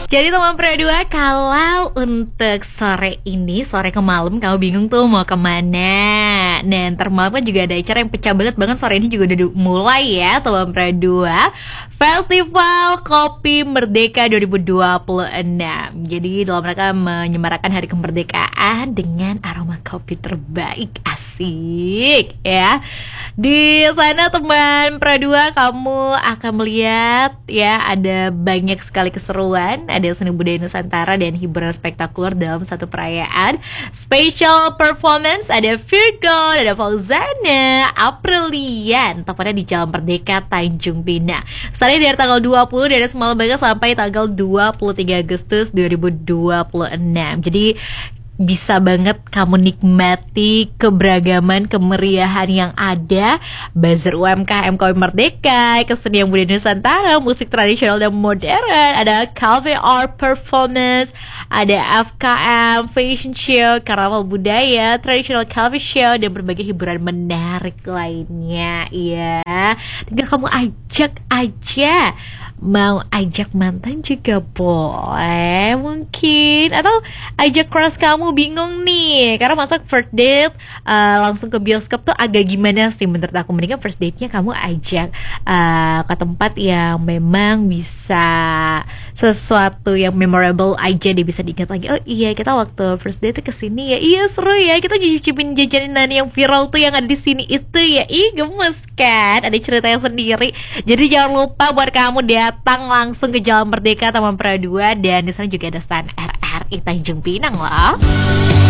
Jadi teman Pradua, kalau untuk sore ini, sore ke malam, kamu bingung tuh mau kemana. Nah, ntar malam kan juga ada acara yang pecah banget sore ini juga udah mulai ya teman Pradua. Festival Kopi Merdeka 2026. Jadi dalam mereka menyemarakan hari kemerdekaan dengan aroma kopi terbaik. Asik ya. Di sana teman Pradua, kamu akan melihat ya ada banyak sekali keseruan, ada seni budaya Nusantara dan hiburan spektakuler dalam satu perayaan. Special performance, ada Virgo, ada Fauzana, Aprilian, tepatnya di Jalan Merdeka, Tanjung Pinang. Startnya dari tanggal 20 dari semalam banget sampai tanggal 23 Agustus 2026. Jadi bisa banget kamu nikmati keberagaman, kemeriahan yang ada, bazar UMKM Kopi Merdeka, kesenian budaya Nusantara, musik tradisional dan modern, ada cafe art performance, ada FKM, fashion show, karnaval budaya, traditional coffee show, dan berbagai hiburan menarik lainnya. Iya, tinggal kamu ajak aja. Mau ajak mantan juga boleh mungkin, atau ajak crush kamu bingung nih karena masak first date langsung ke bioskop tuh agak gimana sih menurut aku. Mendingan first date-nya kamu ajak ke tempat yang memang bisa sesuatu yang memorable aja, dia bisa diingat lagi. Oh iya, kita waktu first date tuh kesini ya, iya seru ya, kita cicipin jajanan yang viral tuh yang ada di sini itu ya, ih gemes kan, ada ceritanya sendiri. Jadi jangan lupa buat kamu datang langsung ke Jalan Merdeka Taman Pradua, dan di sana juga ada stand RRI Tanjung Pinang loh.